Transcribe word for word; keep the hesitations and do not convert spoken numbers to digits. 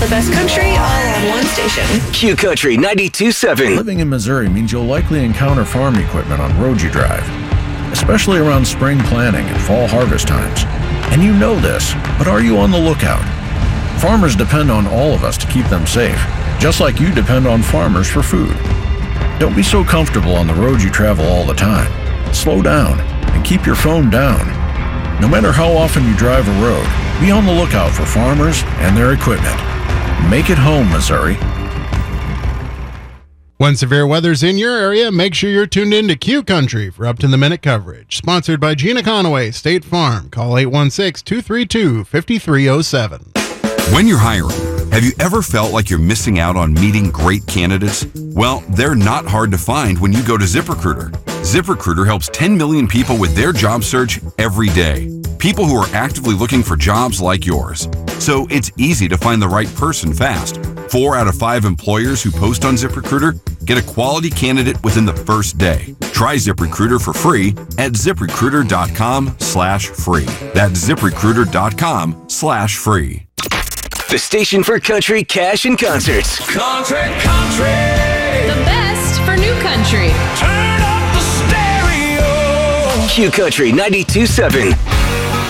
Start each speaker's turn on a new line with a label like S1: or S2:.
S1: The best country all on one station.
S2: Q Country ninety-two point seven.
S3: Living in Missouri means you'll likely encounter farm equipment on roads you drive, especially around spring planting and fall harvest times. And you know this, but are you on the lookout? Farmers depend on all of us to keep them safe, just like you depend on farmers for food. Don't be so comfortable on the roads you travel all the time. Slow down and keep your phone down. No matter how often you drive a road, be on the lookout for farmers and their equipment. Make it home, Missouri.
S4: When severe weather's in your area, make sure you're tuned in to Q Country for up-to-the-minute coverage. Sponsored by Gina Conaway, State Farm. Call eight one six, two three two, five three zero seven.
S5: When you're hiring, have you ever felt like you're missing out on meeting great candidates? Well, they're not hard to find when you go to ZipRecruiter. ZipRecruiter helps ten million people with their job search every day. People who are actively looking for jobs like yours. So it's easy to find the right person fast. Four out of five employers who post on ZipRecruiter get a quality candidate within the first day. Try ZipRecruiter for free at ZipRecruiter.com slash free. That's ZipRecruiter.com slash free.
S2: The station for country, cash, and concerts.
S6: Country, country.
S7: The best for new country.
S6: Turn up the stereo.
S2: Q Country ninety-two point seven.